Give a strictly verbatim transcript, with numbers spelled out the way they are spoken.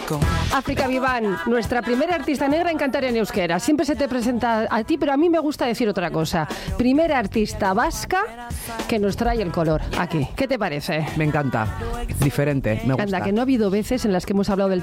África Viván, nuestra primera artista negra en cantar en euskera. Siempre se te presenta a ti, pero a mí me gusta decir otra cosa. Primera artista vasca que nos trae el color aquí. ¿Qué te parece? Me encanta. Diferente, me gusta. Anda, que no ha habido veces en las que hemos hablado del